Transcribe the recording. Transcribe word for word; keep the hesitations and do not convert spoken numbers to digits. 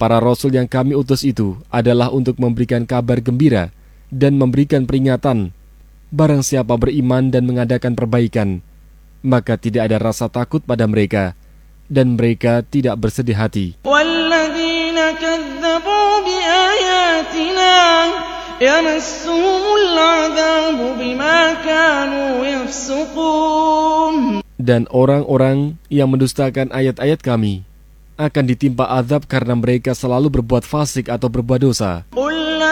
para rasul yang kami utus itu adalah untuk memberikan kabar gembira dan memberikan peringatan. Barang siapa beriman dan mengadakan perbaikan, maka tidak ada rasa takut pada mereka, dan mereka tidak bersedih hati. Walladzina kadzdzabu biayatina yamassuhumul 'adzabu bima kanu yafsuqun. Dan orang-orang yang mendustakan ayat-ayat kami akan ditimpa azab karena mereka selalu berbuat fasik atau berbuat dosa. Qul